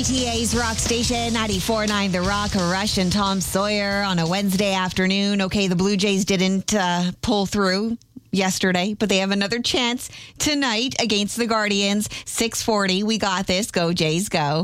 TA's Rock Station, 94.9 The Rock, Rush and Tom Sawyer on a Wednesday afternoon. Okay, the Blue Jays didn't pull through yesterday, but they have another chance tonight against the Guardians. 6:40. We got this. Go Jays, go.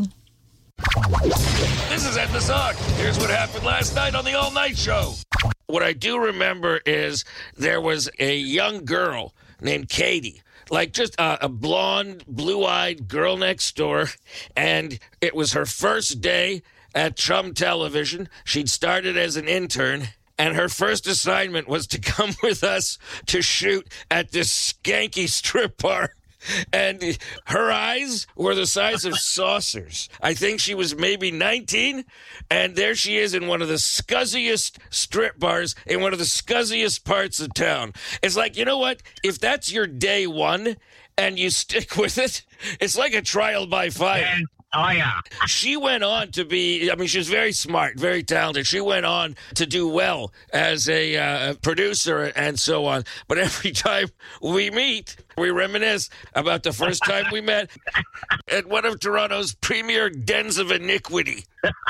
This is Ed Massac. Here's what happened last night on the All Night Show. What I do remember is there was a young girl named Katie. Like just a blonde, blue-eyed girl next door. And it was her first day at Chum Television. She'd started as an intern. And her first assignment was to come with us to shoot at this skanky strip bar. And her eyes were the size of saucers. I think she was maybe 19, and there she is in one of the scuzziest strip bars in one of the scuzziest parts of town. It's like, you know what? If that's your day one and you stick with it, it's like a trial by fire. Oh, yeah. She went on to be, she was very smart, very talented. She went on to do well as a producer and so on. But every time we meet, we reminisce about the first time we met at one of Toronto's premier dens of iniquity.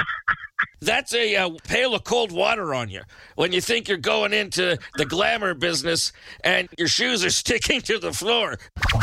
That's a pail of cold water on you when you think you're going into the glamour business and your shoes are sticking to the floor.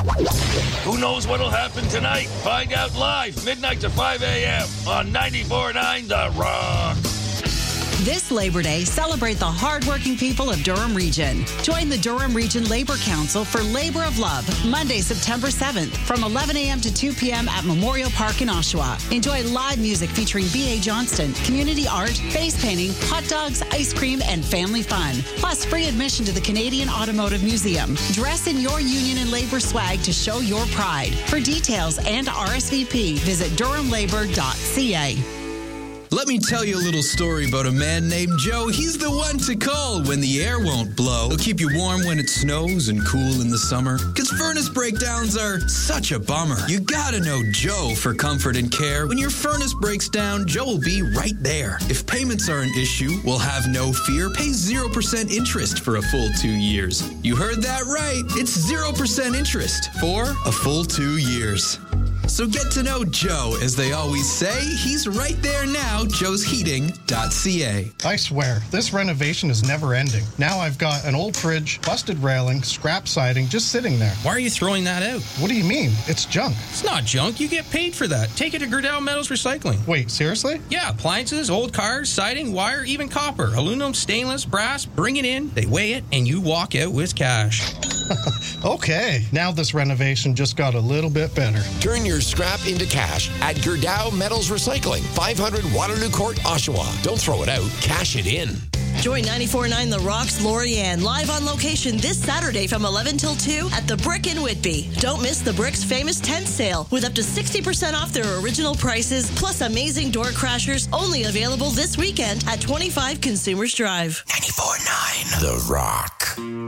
Who knows what'll happen tonight? Find out live, midnight to 5 a.m. on 94.9 The Rock. This Labor Day, celebrate the hardworking people of Durham Region. Join the Durham Region Labor Council for Labor of Love, Monday, September 7th, from 11 a.m. to 2 p.m. at Memorial Park in Oshawa. Enjoy live music featuring B.A. Johnston, community art, face painting, hot dogs, ice cream, and family fun. Plus, free admission to the Canadian Automotive Museum. Dress in your union and labor swag to show your pride. For details and RSVP, visit durhamlabor.ca. Let me tell you a little story about a man named Joe. He's the one to call when the air won't blow. He'll keep you warm when it snows and cool in the summer. Because furnace breakdowns are such a bummer. You gotta know Joe for comfort and care. When your furnace breaks down, Joe will be right there. If payments are an issue, we'll have no fear. Pay 0% interest for a full 2 years. You heard that right. It's 0% interest for a full 2 years. So get to know Joe. As they always say, he's right there now, joesheating.ca. I swear, this renovation is never ending. Now I've got an old fridge, busted railing, scrap siding just sitting there. Why are you throwing that out? What do you mean? It's junk. It's not junk. You get paid for that. Take it to Gerdau Metals Recycling. Wait, seriously? Yeah, appliances, old cars, siding, wire, even copper, aluminum, stainless, brass. Bring it in, they weigh it, and you walk out with cash. Okay, now this renovation just got a little bit better. Turn your scrap into cash at Gerdau Metals Recycling, 500 Waterloo Court, Oshawa. Don't throw it out, cash it in. Join 94.9 The Rock's Lori-Ann live on location this Saturday from 11 till 2 at The Brick in Whitby. Don't miss The Brick's famous tent sale with up to 60% off their original prices, plus amazing door crashers only available this weekend at 25 Consumers Drive. 94.9 The Rock.